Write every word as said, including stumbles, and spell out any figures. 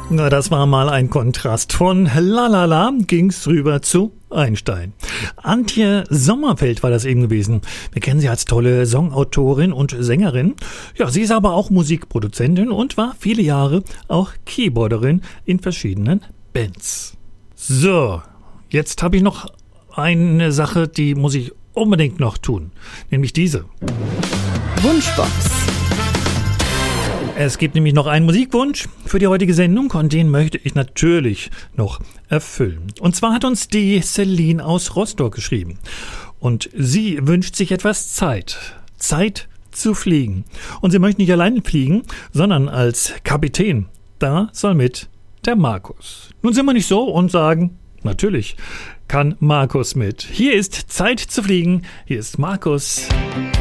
Na, das war mal ein Kontrast. Von Lalala ging's rüber zu Einstein. Antje Sommerfeld war das eben gewesen. Wir kennen sie als tolle Songautorin und Sängerin. Ja, sie ist aber auch Musikproduzentin und war viele Jahre auch Keyboarderin in verschiedenen Bands. So, jetzt habe ich noch eine Sache, die muss ich unbedingt noch tun. Nämlich diese. Wunschbox. Es gibt nämlich noch einen Musikwunsch für die heutige Sendung und den möchte ich natürlich noch erfüllen. Und zwar hat uns die Celine aus Rostock geschrieben und sie wünscht sich etwas Zeit. Zeit zu fliegen. Und sie möchte nicht alleine fliegen, sondern als Kapitän. Da soll mit der Markus. Nun sind wir nicht so und sagen, natürlich kann Markus mit. Hier ist Zeit zu fliegen. Hier ist Markus.